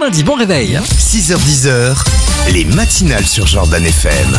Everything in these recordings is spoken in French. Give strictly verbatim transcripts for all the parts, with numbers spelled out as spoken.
lundi, bon réveil. six heures dix, les matinales sur Jordan F M.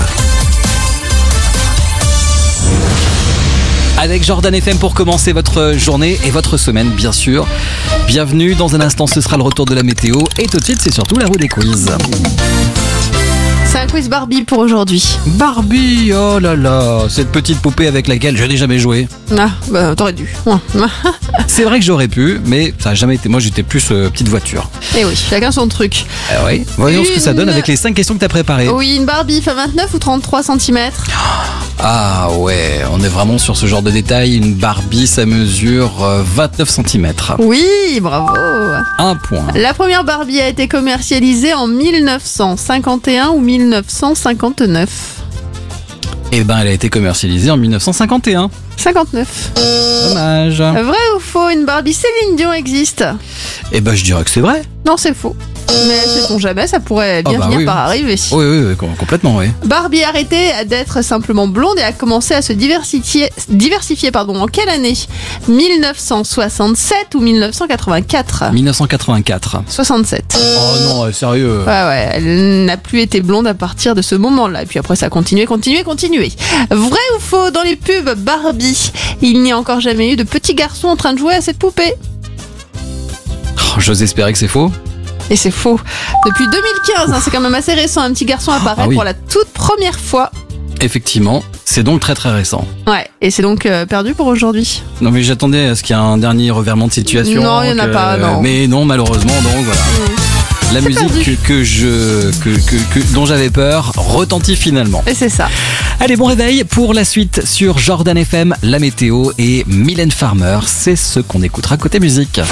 Avec Jordan F M pour commencer votre journée et votre semaine, bien sûr. Bienvenue, dans un instant ce sera le retour de la météo. Et tout de suite, c'est surtout la roue des quiz. C'est un quiz Barbie pour aujourd'hui. Barbie, oh là là, cette petite poupée avec laquelle je n'ai jamais joué. Ah, bah t'aurais dû. C'est vrai que j'aurais pu, mais ça n'a jamais été. Moi, j'étais plus euh, petite voiture. Eh oui, chacun son truc. Euh, oui. Voyons Une... ce que ça donne avec les cinq questions que tu as préparées. Oui, une Barbie fait vingt-neuf ou trente-trois centimètres? Ah ouais, on est vraiment sur ce genre de détails. Une Barbie, ça mesure euh, vingt-neuf centimètres. Oui, bravo. Un point. La première Barbie a été commercialisée en mille neuf cent cinquante et un ou mille neuf cent cinquante-neuf? Eh ben, elle a été commercialisée en mille neuf cent cinquante et un. cinquante-neuf. Dommage. Vrai ou faux, une Barbie Céline Dion existe? Eh ben, je dirais que c'est vrai. Non, c'est faux. Mais sait-on jamais, ça pourrait bien oh bah finir oui. par arriver. Oui, oui, oui, complètement, oui. Barbie a arrêté d'être simplement blonde et a commencé à se diversifier, diversifier pardon, en quelle année? mille neuf cent soixante-sept ou mille neuf cent quatre-vingt-quatre? mille neuf cent quatre-vingt-quatre. soixante-sept. Oh non, sérieux? Ouais, ouais, elle n'a plus été blonde à partir de ce moment-là. Et puis après, ça a continué, continué, continué. Vrai ou faux, dans les pubs Barbie, il n'y a encore jamais eu de petit garçon en train de jouer à cette poupée? Oh, j'ose espérer que c'est faux. Et c'est faux. Depuis deux mille quinze, hein, c'est quand même assez récent, un petit garçon apparaît ah oui. pour la toute première fois. Effectivement, c'est donc très très récent. Ouais, et c'est donc euh, perdu pour aujourd'hui. Non mais j'attendais à ce qu'il y ait un dernier revirement de situation. Non, il n'y en a que- pas, non. Mais non, malheureusement, donc voilà. Mmh. La C'est musique perdu. que, que je, que, que, que- dont j'avais peur retentit finalement. Et c'est ça. Allez, bon réveil pour la suite sur Jordan F M, la météo et Mylène Farmer. C'est ce qu'on écoutera côté musique.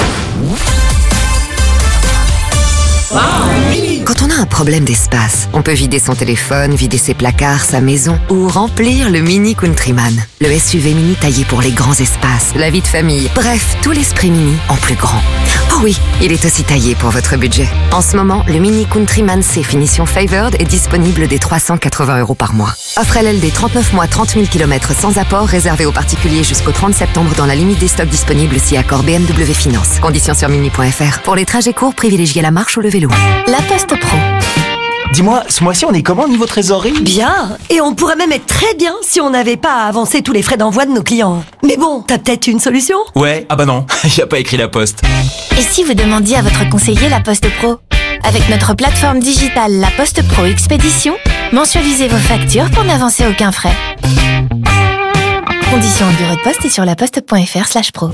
Quand on a un problème d'espace, on peut vider son téléphone, vider ses placards, sa maison ou remplir le Mini Countryman. Le S U V mini taillé pour les grands espaces, la vie de famille, bref, tout l'esprit mini en plus grand. Oh oui, il est aussi taillé pour votre budget. En ce moment, le Mini Countryman C finition Favored est disponible dès trois cent quatre-vingts euros par mois. Offre L L D trente-neuf mois, trente mille kilomètres sans apport, réservé aux particuliers jusqu'au trente septembre dans la limite des stocks disponibles si accord B M W Finance. Conditions sur mini point F R. Pour les trajets courts, privilégiez la marche ou le vélo. La Poste Pro. Dis-moi, ce mois-ci, on est comment au niveau trésorerie? Bien, et on pourrait même être très bien si on n'avait pas à avancer tous les frais d'envoi de nos clients. Mais bon, t'as peut-être une solution? Ouais, ah bah non, y a pas écrit la poste. Et si vous demandiez à votre conseiller La Poste Pro? Avec notre plateforme digitale La Poste Pro Expédition, mensualisez vos factures pour n'avancer aucun frais. Conditions au bureau de poste et sur laposte.fr slash pro.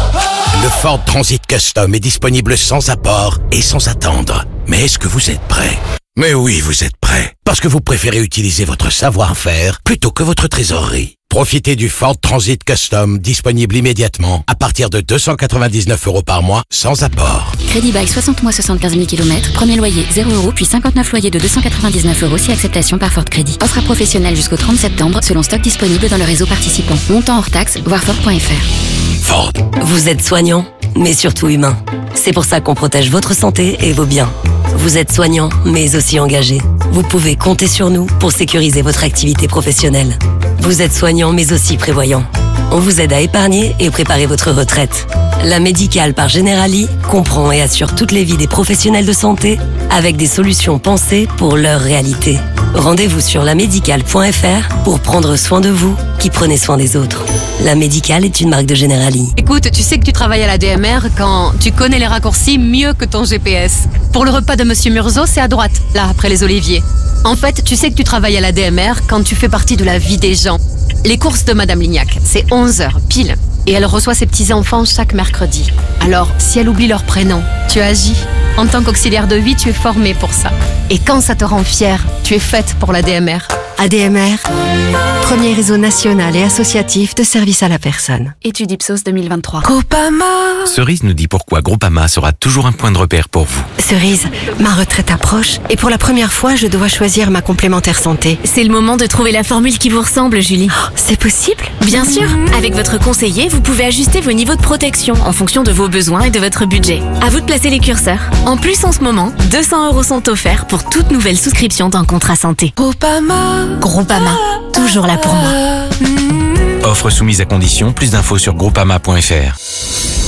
Le Ford Transit Custom est disponible sans apport et sans attendre. Mais est-ce que vous êtes prêt? Mais oui, vous êtes prêt. Parce que vous préférez utiliser votre savoir-faire plutôt que votre trésorerie. Profitez du Ford Transit Custom disponible immédiatement à partir de deux cent quatre-vingt-dix-neuf euros par mois sans apport. Crédit bail soixante mois, soixante-quinze mille kilomètres. Premier loyer zéro euros, puis cinquante-neuf loyers de deux cent quatre-vingt-dix-neuf euros si acceptation par Ford Crédit. Offre à professionnels jusqu'au trente septembre selon stock disponible dans le réseau participant. Montant hors taxe, voir Ford point F R. Ford. Vous êtes soignant, mais surtout humain. C'est pour ça qu'on protège votre santé et vos biens. Vous êtes soignant, mais aussi engagé. Vous pouvez compter sur nous pour sécuriser votre activité professionnelle. Vous êtes soignant, mais aussi prévoyant. On vous aide à épargner et préparer votre retraite. La Médicale par Generali comprend et assure toutes les vies des professionnels de santé avec des solutions pensées pour leur réalité. Rendez-vous sur la médicale point F R pour prendre soin de vous qui prenez soin des autres. La Médicale est une marque de Generali. Écoute, tu sais que tu travailles à la D M R quand tu connais les raccourcis mieux que ton G P S. Pour le repas de Monsieur Murzo, c'est à droite, là, après les oliviers. En fait, tu sais que tu travailles à la D M R quand tu fais partie de la vie des gens. Les courses de Madame Lignac, c'est onze heures, pile. Et elle reçoit ses petits-enfants chaque mercredi. Alors, si elle oublie leur prénom, tu agis. En tant qu'auxiliaire de vie, tu es formé pour ça. Et quand ça te rend fier, tu es faite pour la D M R. A D M R, premier réseau national et associatif de services à la personne. Étude Ipsos deux mille vingt-trois. Groupama. Cerise nous dit pourquoi Groupama sera toujours un point de repère pour vous. Cerise, ma retraite approche et pour la première fois, je dois choisir ma complémentaire santé. C'est le moment de trouver la formule qui vous ressemble, Julie. Oh, c'est possible? Bien sûr. Avec votre conseiller, vous pouvez ajuster vos niveaux de protection en fonction de vos besoins et de votre budget. À vous de placer les curseurs. En plus, en ce moment, deux cents euros sont offerts pour toute nouvelle souscription d'un contrat santé. Groupama. Groupama, toujours là pour moi. Offre soumise à condition, plus d'infos sur groupama point F R.